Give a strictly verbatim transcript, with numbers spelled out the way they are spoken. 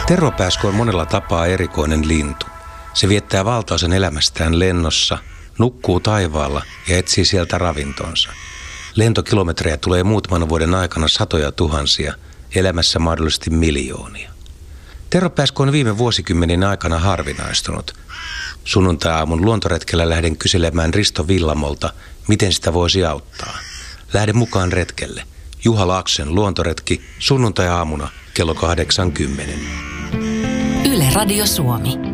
Tervapääsky on monella tapaa erikoinen lintu. Se viettää valtaosan elämästään lennossa, nukkuu taivaalla ja etsii sieltä ravintonsa. Lentokilometrejä tulee muutaman vuoden aikana satoja tuhansia, elämässä mahdollisesti miljoonia. Tervapääsky on viime vuosikymmenin aikana harvinaistunut. Sunnuntai-aamun luontoretkellä lähden kyselemään Risto Villamolta, miten sitä voisi auttaa. Lähde mukaan retkelle. Juha Laaksosen luontoretki sunnuntai-aamuna kello kahdeksan kymmenen. Yle Radio Suomi.